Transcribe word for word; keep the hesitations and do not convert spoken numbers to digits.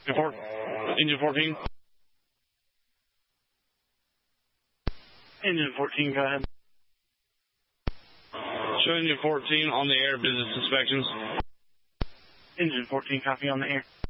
Report. Engine fourteen. Engine fourteen, go ahead. Show engine fourteen on the air, business inspections. Engine fourteen, copy on the air.